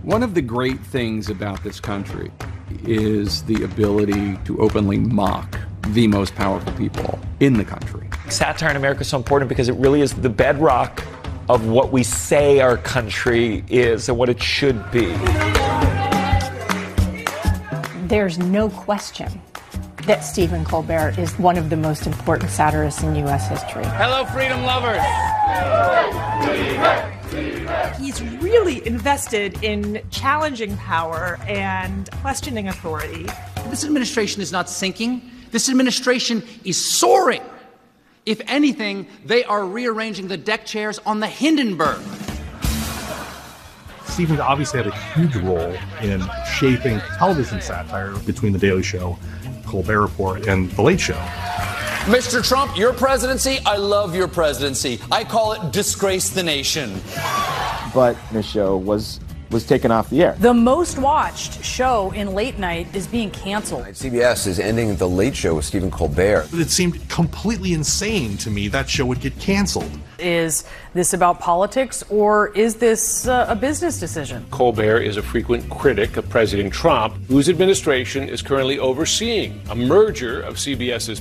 One of the great things about this country is the ability to openly mock the most powerful people in the country. Satire in America is so important because it really is the bedrock of what we say our country is and what it should be. There's no question that Stephen Colbert is one of the most important satirists in U.S. history. Hello, freedom lovers. He's really invested in challenging power and questioning authority. This administration is not sinking. This administration is soaring. If anything, they are rearranging the deck chairs on the Hindenburg. Stephen obviously had a huge role in shaping television satire between The Daily Show, Colbert Report, and The Late Show. Mr. Trump, your presidency, I love your presidency. I call it disgrace the nation. But the show was taken off the air. The most watched show in late night is being canceled. CBS is ending The Late Show with Stephen Colbert. It seemed completely insane to me that show would get canceled. Is this about politics or is this a business decision? Colbert is a frequent critic of President Trump, whose administration is currently overseeing a merger of CBS's